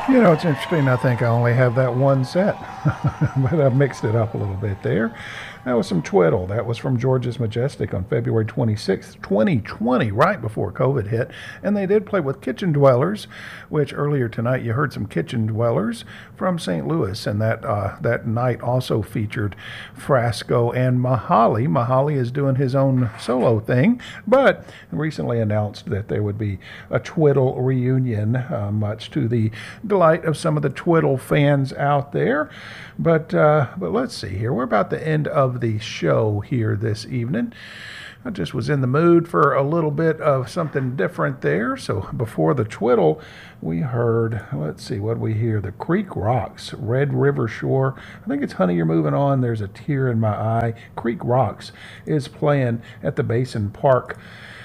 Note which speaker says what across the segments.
Speaker 1: You know, it's interesting. I think I only have that one set, but I mixed it up a little bit there. That was some Twiddle. That was from George's Majestic on February 26th, 2020, right before COVID hit. And they did play with Kitchen Dwellers, which earlier tonight you heard some Kitchen Dwellers from St. Louis. And that night also featured Frasco and Mahali. Mahali is doing his own solo thing, but recently announced that there would be a Twiddle reunion, much to the delight of some of the Twiddle fans out there. But let's see here. We're about the end of the show here this evening. I just was in the mood for a little bit of something different there. So before the Twiddle, we heard, let's see what we hear. The Creek Rocks, Red River Shore. I think it's Honey, You're Moving On. There's a tear in my eye. Creek Rocks is playing at the Basin Park.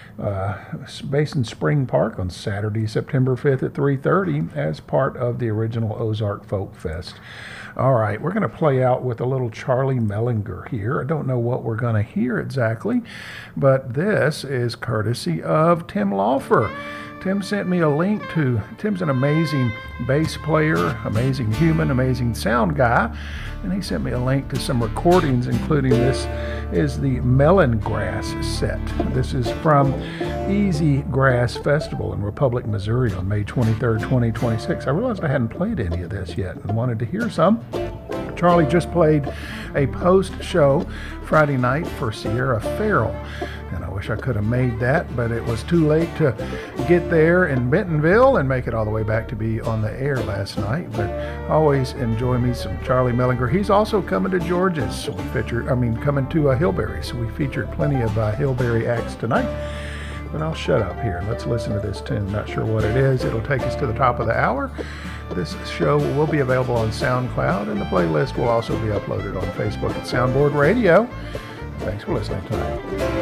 Speaker 1: Basin Spring Park on Saturday, September 5th at 3:30 as part of the original Ozark Folk Fest. All right, we're going to play out with a little Charlie Mellinger here. I don't know what we're going to hear exactly, but this is courtesy of Tim Laufer. Tim sent me a link to, Tim's an amazing bass player, amazing human, amazing sound guy, and he sent me a link to some recordings, including this is the Melon Grass set. This is from Easy Grass Festival in Republic, Missouri on May 23rd, 2026. I realized I hadn't played any of this yet and wanted to hear some. Charlie just played a post-show Friday night for Sierra Farrell, and I wish I could have made that, but it was too late to get there in Bentonville and make it all the way back to be on the air last night. But always enjoy me some Charlie Mellinger. He's also coming to George's, so coming to Hillberry, so we featured plenty of Hillberry acts tonight. But I'll shut up here and let's listen to this tune. Not sure what it is. It'll take us to the top of the hour. This show will be available on SoundCloud, and the playlist will also be uploaded on Facebook at Soundboard Radio. Thanks for listening tonight.